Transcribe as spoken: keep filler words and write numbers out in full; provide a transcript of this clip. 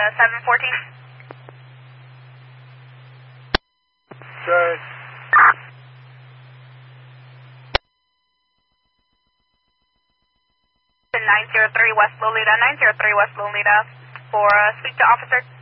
seven fourteen. Good. nine zero three West Lolita, nine zero three West Lolita, for uh, speak to officer.